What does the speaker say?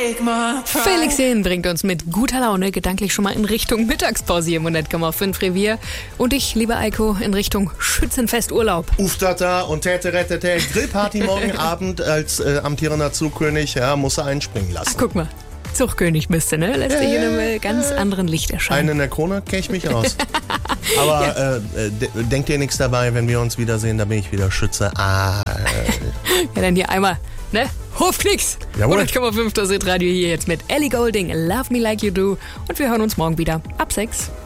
Felix Jähn bringt uns mit guter Laune gedanklich schon mal in Richtung Mittagspause hier im 100,5 Revier. Und ich, liebe Eiko, in Richtung Schützenfesturlaub. Uftata und Täte, Grillparty morgen Abend als amtierender Zugkönig, ja, muss er einspringen lassen. Ach, guck mal. Zugkönig bist du, ne? Lässt dich in einem ganz anderen Licht erscheinen. Einen in der Krone kenn ich mich aus. Aber denkt dir nichts dabei, wenn wir uns wiedersehen, da bin ich wieder Schütze. Ja, dann hier einmal, ne? Hofklicks! Jawohl. 100,5 das Radio hier jetzt mit Ellie Goulding, Love Me Like You Do. Und wir hören uns morgen wieder ab 6.